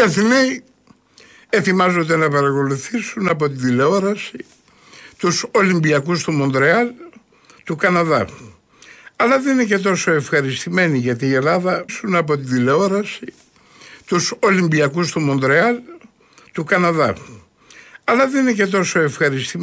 Αθηναίοι ετοιμάζονται να παρακολουθήσουν από τη τηλεόραση τους Ολυμπιακούς του Μοντρεάλ του Καναδά. Αλλά δεν είναι και τόσο ευχαριστημένοι γιατί η Ελλάδα από τη τηλεόραση τους Ολυμπιακούς του Μοντρεάλ του Καναδά. Αλλά δεν είναι και τόσο ευχαριστημένοι.